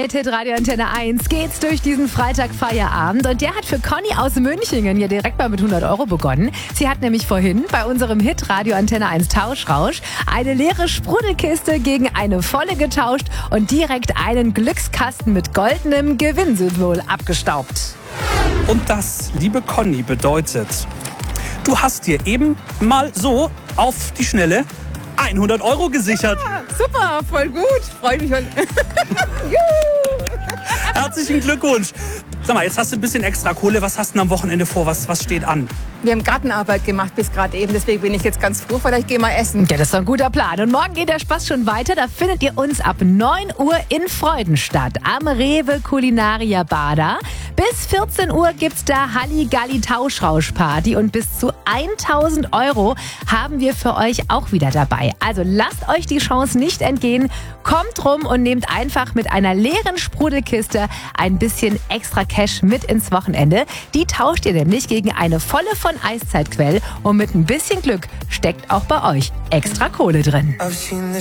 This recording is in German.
Mit Hitradio Antenne 1 geht's durch diesen Freitag-Feierabend und der hat für Conny aus Münchingen hier direkt mal mit 100 Euro begonnen. Sie hat nämlich vorhin bei unserem Hitradio Antenne 1 Tauschrausch eine leere Sprudelkiste gegen eine volle getauscht und direkt einen Glückskasten mit goldenem Gewinnsymbol abgestaubt. Und das, liebe Conny, bedeutet, du hast dir eben mal so auf die Schnelle 100 Euro gesichert. Ja, super, voll gut. Freue mich schon. Herzlichen Glückwunsch. Sag mal, jetzt hast du ein bisschen extra Kohle. Was hast du denn am Wochenende vor? Was steht an? Wir haben Gartenarbeit gemacht bis gerade eben, deswegen bin ich jetzt ganz froh. Vielleicht gehen wir essen. Ja, das ist doch ein guter Plan. Und morgen geht der Spaß schon weiter. Da findet ihr uns ab 9 Uhr in Freudenstadt am Rewe Culinaria Bader. Bis 14 Uhr gibt's da Halligalli-Tauschrausch-Party und bis zu 1000 Euro haben wir für euch auch wieder dabei. Also lasst euch die Chance nicht entgehen. Kommt rum und nehmt einfach mit einer leeren Sprudelkiste ein bisschen extra Cash mit ins Wochenende. Die tauscht ihr nämlich gegen eine volle von Eiszeitquell und mit ein bisschen Glück steckt auch bei euch extra Kohle drin. I've seen the